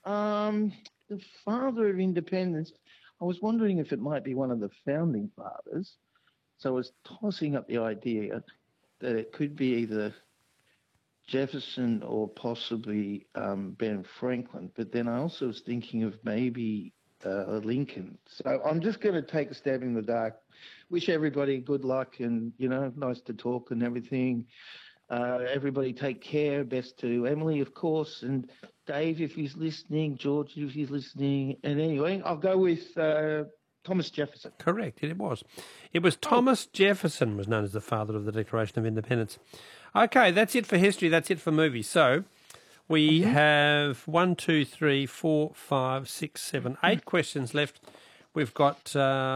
Um, the father of independence. I was wondering if it might be one of the founding fathers. So I was tossing up the idea that it could be either Jefferson or possibly Ben Franklin. But then I also was thinking of maybe Lincoln. So I'm just going to take a stab in the dark. Wish everybody good luck and, nice to talk and everything. Everybody take care. Best to Emily, of course, and Dave if he's listening, George if he's listening. And anyway, I'll go with Thomas Jefferson. Correct, it was. It was Thomas Jefferson was known as the father of the Declaration of Independence. Okay, that's it for history. That's it for movies. So we have 1, 2, 3, 4, 5, 6, 7, 8 questions left. We've got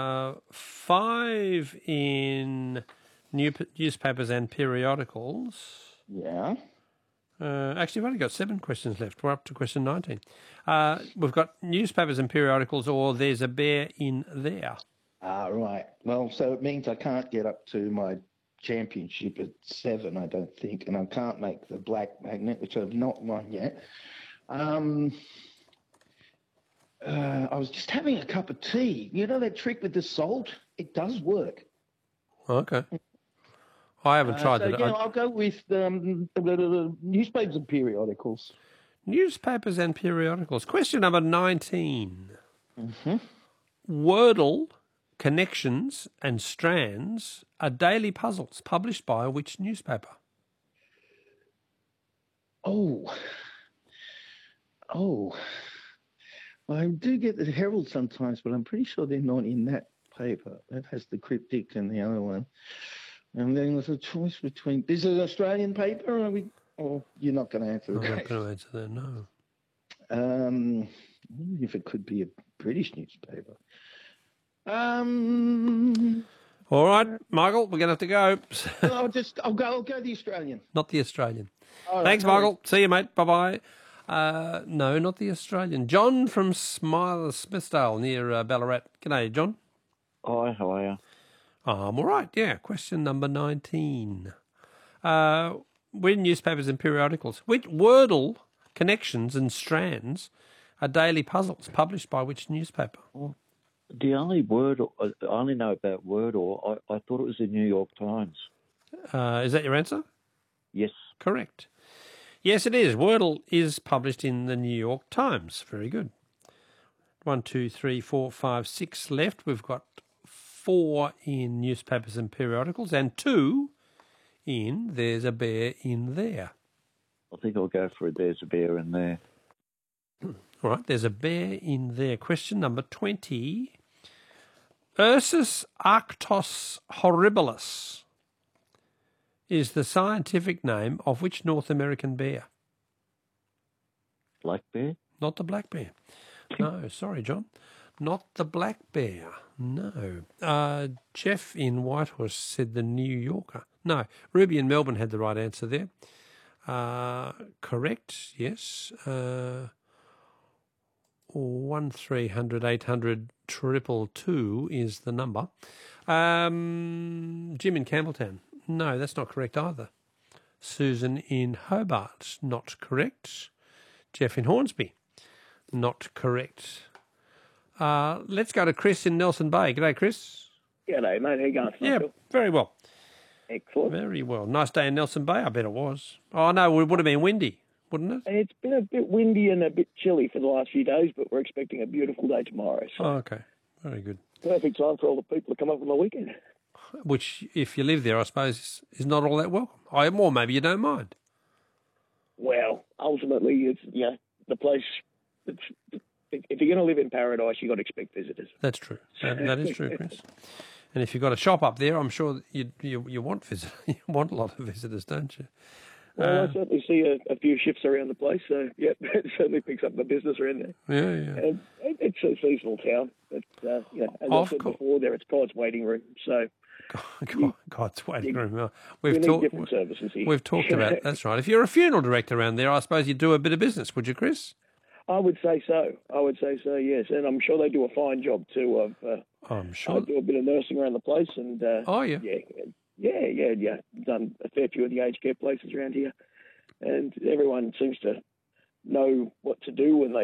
5 in newspapers and periodicals. Yeah. Actually, we've only got 7 questions left. We're up to question 19. We've got newspapers and periodicals, or there's a bear in there. Right. Well, so it means I can't get up to my championship at 7, I don't think, and I can't make the black magnet, which I've not won yet. I was just having a cup of tea. You know that trick with the salt? It does work. Okay. I haven't tried that. Yeah, I'll go with the newspapers and periodicals. Newspapers and periodicals. Question number 19. Wordle, connections and strands are daily puzzles published by which newspaper? Oh. I do get the Herald sometimes, but I'm pretty sure they're not in that paper. That has the cryptic and the other one. And then there's a choice between... This is an Australian paper, or you're not going to answer that? I'm not going to answer that, no. If it could be a British newspaper. All right, Michael, we're going to have to go. I'll go the Australian. Not the Australian. All Thanks, right, Michael. See you, mate. Bye-bye. No, not the Australian. John from Smithsdale near Ballarat. G'day, John. Hi, how are you? I'm all right, yeah. Question number 19. We're in newspapers and periodicals. Which Wordle, connections and strands are daily puzzles published by which newspaper? The only word I only know about Wordle, I thought it was the New York Times. Is that your answer? Yes. Correct. Yes, it is. Wordle is published in the New York Times. Very good. 1, 2, 3, 4, 5, 6 left. We've got 4 in newspapers and periodicals and 2 in There's a Bear in There. I think I'll go for There's a Bear in There. All right, There's a Bear in There. Question number 20. Ursus arctos horribilis is the scientific name of which North American bear? Black bear? Not the black bear. No, sorry, John. Not the black bear. No. Jeff in Whitehorse said the New Yorker. No, Ruby in Melbourne had the right answer there. Correct, yes. 1300 800 222 is the number. Jim in Campbelltown. No, that's not correct either. Susan in Hobart. Not correct. Jeff in Hornsby. Not correct. Let's go to Chris in Nelson Bay. G'day, Chris. G'day, mate. How you going? Yeah, very well. Excellent. Very well. Nice day in Nelson Bay, I bet it was. Oh, no, it would have been windy, wouldn't it? It's been a bit windy and a bit chilly for the last few days, but we're expecting a beautiful day tomorrow. So Oh, okay. Very good. perfect time for all the people to come up on the weekend. Which, if you live there, I suppose, is not all that welcome. Or maybe you don't mind. Well, ultimately, it's the place. If you're going to live in paradise, you've got to expect visitors. That's true. That is true, Chris. And if you've got a shop up there, I'm sure you want you want a lot of visitors, don't you? Well, I certainly see a few ships around the place, so yeah, it certainly picks up the business around there. Yeah. And it's a seasonal town, but as I said before, it's God's waiting room. So God's waiting room. We need different services here. We've talked about that's right. If you're a funeral director around there, I suppose you'd do a bit of business, would you, Chris? I would say so. Yes, and I'm sure they do a fine job too. I'm sure. I do a bit of nursing around the place, and yeah. Done a fair few of the aged care places around here, and everyone seems to know what to do when they